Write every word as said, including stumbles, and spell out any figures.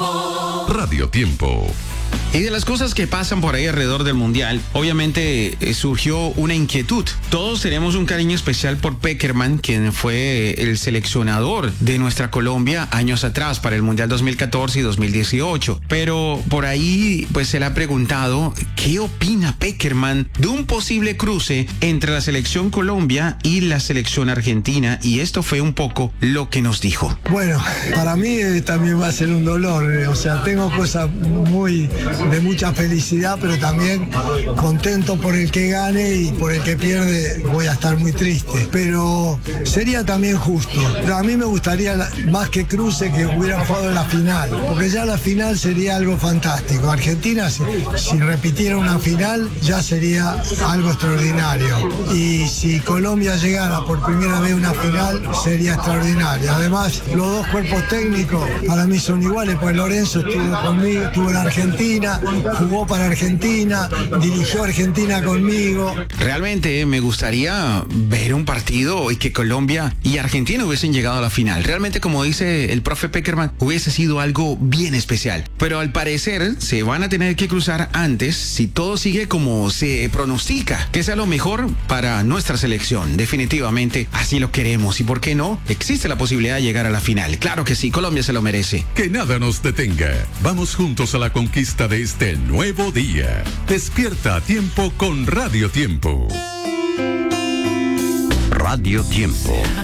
Tiempo. Radio Tiempo. Y de las cosas que pasan por ahí alrededor del Mundial, obviamente eh, surgió una inquietud. Todos tenemos un cariño especial por Pekerman, quien fue el seleccionador de nuestra Colombia años atrás para el Mundial dos mil catorce y dos mil dieciocho. Pero por ahí pues se le ha preguntado qué opina Pekerman de un posible cruce entre la selección Colombia y la selección Argentina, y esto fue un poco lo que nos dijo. Bueno, para mí eh, también va a ser un dolor, eh, o sea, tengo cosas muy de mucha felicidad, pero también contento por el que gane, y por el que pierde voy a estar muy triste. Pero sería también justo. Pero a mí me gustaría la, más que cruce, que hubiera jugado en la final, porque ya la final sería algo fantástico. Argentina, si, si repitiera una final, ya sería algo extraordinario. Y si Colombia llegara por primera vez a una final, sería extraordinario. Además, los dos cuerpos técnicos para mí son iguales, pues Lorenzo estuvo conmigo, estuvo en Argentina, jugó para Argentina, dirigió a Argentina conmigo. Realmente me gustaría ver un partido y que Colombia y Argentina hubiesen llegado a la final. Realmente, como dice el profe Pekerman, hubiese sido algo bien especial. Pero al parecer se van a tener que cruzar antes, si todo sigue como se pronostica, que sea lo mejor para nuestra selección. Definitivamente así lo queremos, y por qué no, existe la posibilidad de llegar a la final. Claro que sí, Colombia se lo merece. Que nada nos detenga. Vamos juntos a la conquista de este nuevo día. Despierta a tiempo con Radio Tiempo. Radio Tiempo.